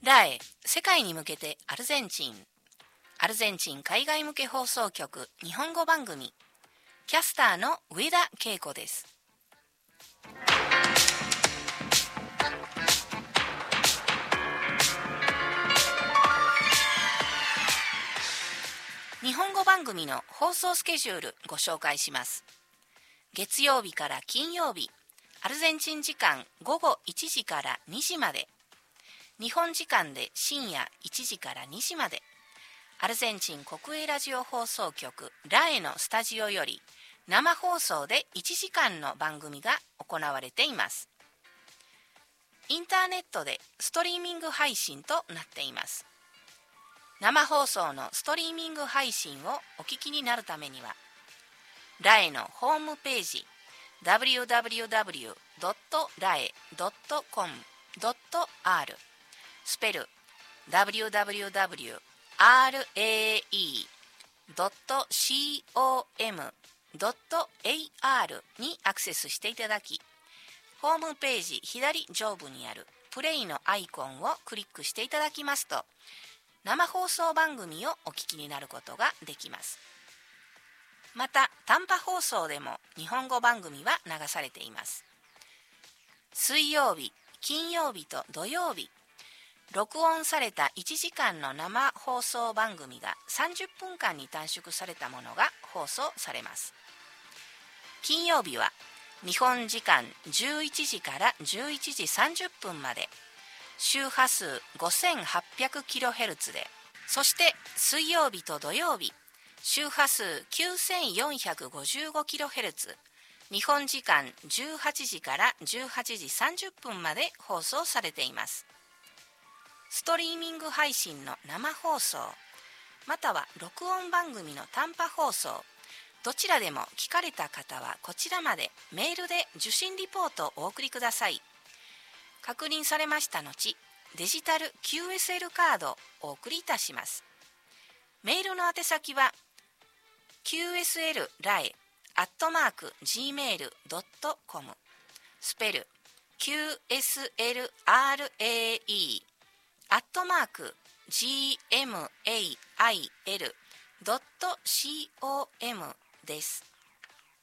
ラエ世界に向けてアルゼンチン海外向け放送局日本語番組キャスターの上田恵子です。日本語番組の放送スケジュールご紹介します。月曜日から金曜日、アルゼンチン時間午後1時から2時まで、日本時間で深夜1時から2時まで、アルゼンチン国営ラジオ放送局ラエのスタジオより生放送で1時間の番組が行われています。インターネットでストリーミング配信となっています。生放送のストリーミング配信をお聞きになるためには、ラエのホームページ www.rae.com.r スペル www.rae.com.ar にアクセスしていただき、ホームページ左上部にあるプレイのアイコンをクリックしていただきますと、生放送番組をお聞きになることができます。また短波放送でも日本語番組は流されています。水曜日、金曜日と土曜日、録音された1時間の生放送番組が30分間に短縮されたものが放送されます。金曜日は日本時間11時から11時30分まで、周波数 5800kHz で、そして水曜日と土曜日、周波数 9455kHz、日本時間18時から18時30分まで放送されています。ストリーミング配信の生放送、または録音番組の短波放送、どちらでも聞かれた方はこちらまでメールで受信リポートをお送りください。確認されました後、デジタル QSL カードをお送りいたします。メールの宛先は qslrae@gmail.com スペル qslrae@gmail.com です。